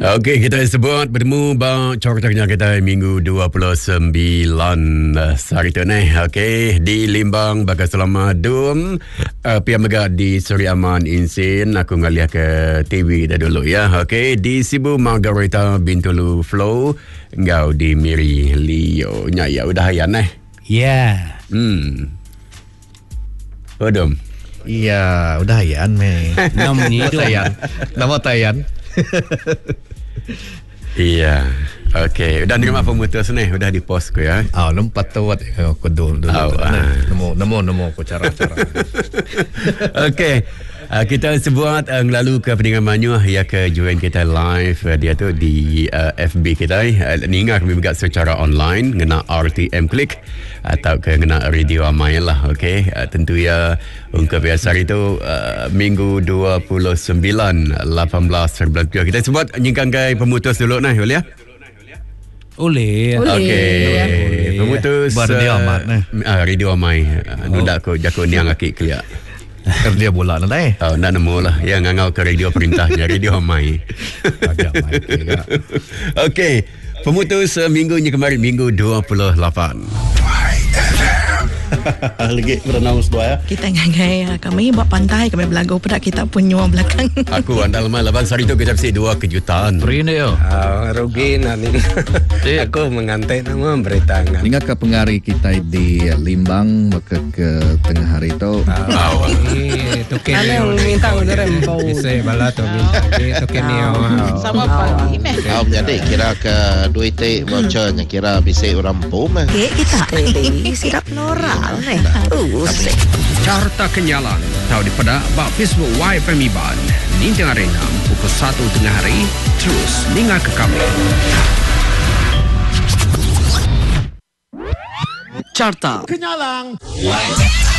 Okey, kita sebut bertemu bang coroknya kita minggu 29 hari tu ni. Okey, di Limbang bakal selama dum pian mega di Seri Aman Insin aku ngalih ke TV kita dulu ya. Okey, di Sibu Margarita Bintulu Flow engkau di Miri Leo nya ya udah hayan Ya. Odom. Iya, udah hayan meh. Nama Tayan. Iya. Okey, udah nerima pemutus ni, udah di post ko ya. Nampak tawat aku dulu. Namo ko cara-cara. Okey. Kita sebuat lalu ke Peninggalan Manyu ya ke join kita live dia tu di FB kita ni ingat kami buat secara online ngena RTM Click atau ke ngena Radio Amai lah. Okey, tentu ya ungkap biasa itu minggu 29 18 bulan kita sebut nyingkang kai pemutus dulu nah boleh ya. Oleh. Okey. Pemutus Radio Amai Radio Amai nudak ko jako niang aki kelia. Dia bola nak nak nemu lah yang ngangau ke radio perintahnya Radio Amai. Okey, pemutus minggunya kemarin minggu 28. Lagi berenang dua ya. Kita ngagai kami buat pantai kami belagu pada kita punya belakang. Aku andal malam hari tu kita mesti dua kejutan. Rene yo. Rugi nanti. Aku mengantai nama berita ngan. Ingat ke pengari kita di Limbang maka ke tengah hari itu. Itu kena minta untuk rempau. Bisa bala tu minta. Itu kena. Sama pagi meh. Jadi kira ke duit vouchernya kira bisa rampung meh. Kita sirap noral nih. Carta Kenyalan tahu di pada Facebook YFM Iban Nintang Arena pukul 1 tengah hari terus dengar ke kami. Carta Kenyalan.